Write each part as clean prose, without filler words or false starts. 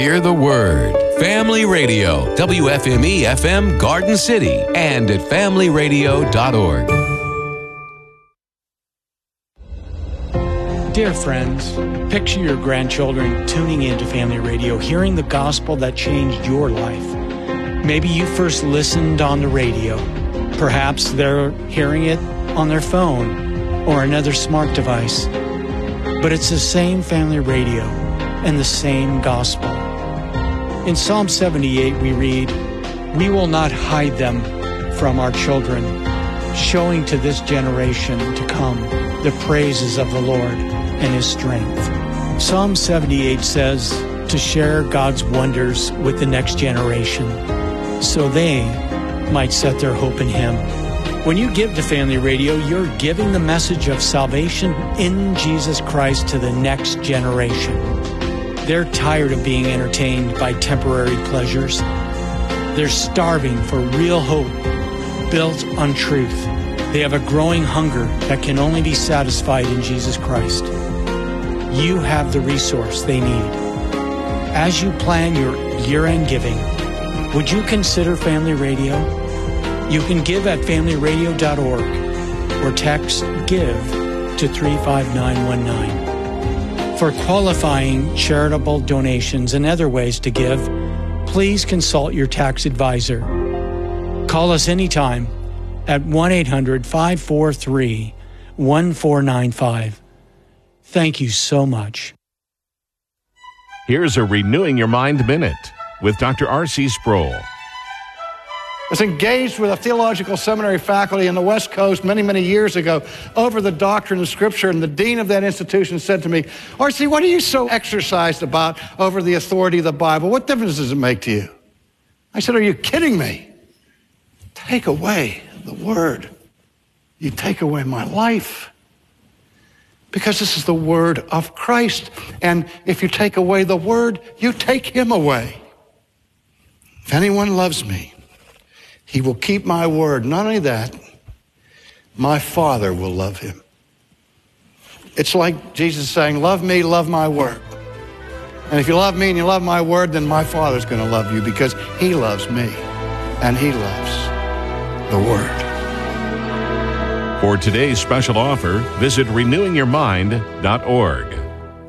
hear the word. Family Radio, WFME-FM Garden City, and at familyradio.org. Dear friends, picture your grandchildren tuning into Family Radio, hearing the gospel that changed your life. Maybe you first listened on the radio. Perhaps they're hearing it on their phone or another smart device. But it's the same Family Radio and the same gospel. In Psalm 78 we read, "We will not hide them from our children, showing to this generation to come the praises of the Lord and His strength." Psalm 78 says to share God's wonders with the next generation so they might set their hope in Him. When you give to Family Radio, you're giving the message of salvation in Jesus Christ to the next generation. They're tired of being entertained by temporary pleasures. They're starving for real hope built on truth. They have a growing hunger that can only be satisfied in Jesus Christ. You have the resource they need. As you plan your year-end giving, would you consider Family Radio? You can give at familyradio.org or text GIVE to 35919. For qualifying charitable donations and other ways to give, please consult your tax advisor. Call us anytime at 1-800-543-1495. Thank you so much. Here's a Renewing Your Mind Minute with Dr. R.C. Sproul. I was engaged with a theological seminary faculty in the West Coast many years ago over the doctrine of Scripture, and the dean of that institution said to me, "R.C., what are you so exercised about over the authority of the Bible? What difference does it make to you?" I said, "Are you kidding me? Take away the Word. You take away my life. Because this is the Word of Christ. And if you take away the Word, you take Him away. If anyone loves me, he will keep my word. Not only that, my Father will love him." It's like Jesus saying, love me, love my word. And if you love me and you love my word, then my Father's going to love you because He loves me and He loves the Word. For today's special offer, visit renewingyourmind.org.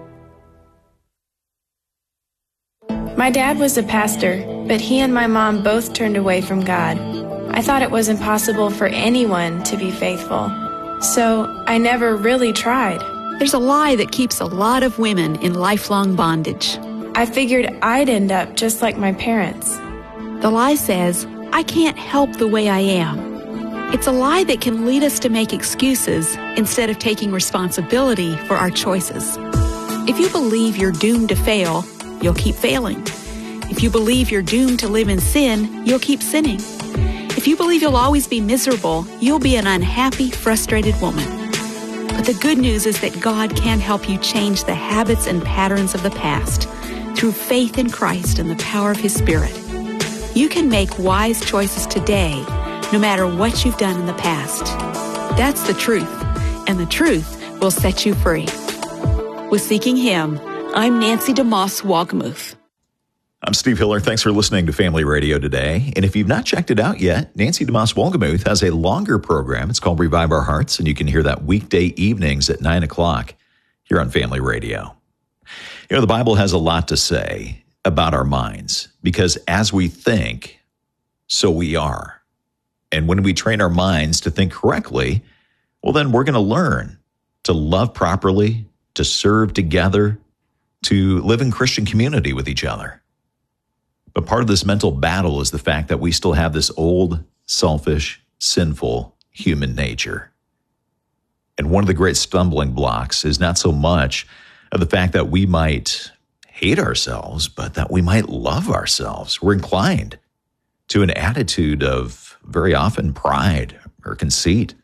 My dad was a pastor, but he and my mom both turned away from God. I thought it was impossible for anyone to be faithful, so I never really tried. There's a lie that keeps a lot of women in lifelong bondage. I figured I'd end up just like my parents. The lie says, I can't help the way I am. It's a lie that can lead us to make excuses instead of taking responsibility for our choices. If you believe you're doomed to fail, you'll keep failing. If you believe you're doomed to live in sin, you'll keep sinning. If you believe you'll always be miserable, you'll be an unhappy, frustrated woman. But the good news is that God can help you change the habits and patterns of the past through faith in Christ and the power of His Spirit. You can make wise choices today, no matter what you've done in the past. That's the truth, and the truth will set you free. With Seeking Him, I'm Nancy DeMoss Wogmuth. I'm Steve Hiller. Thanks for listening to Family Radio today. And if you've not checked it out yet, Nancy DeMoss Wolgemuth has a longer program. It's called Revive Our Hearts, and you can hear that weekday evenings at 9 o'clock here on Family Radio. You know, the Bible has a lot to say about our minds, because as we think, so we are. And when we train our minds to think correctly, well, then we're going to learn to love properly, to serve together, to live in Christian community with each other. But part of this mental battle is the fact that we still have this old, selfish, sinful human nature. And one of the great stumbling blocks is not so much of the fact that we might hate ourselves, but that we might love ourselves. We're inclined to an attitude of very often pride or conceit,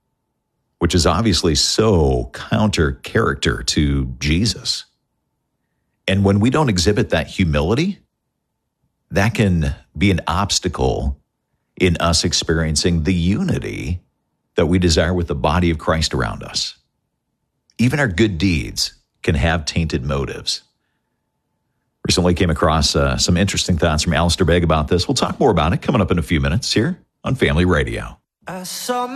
which is obviously so counter character to Jesus. And when we don't exhibit that humility, that can be an obstacle in us experiencing the unity that we desire with the body of Christ around us. Even our good deeds can have tainted motives. Recently came across some interesting thoughts from Alistair Begg about this. We'll talk more about it coming up in a few minutes here on Family Radio. I saw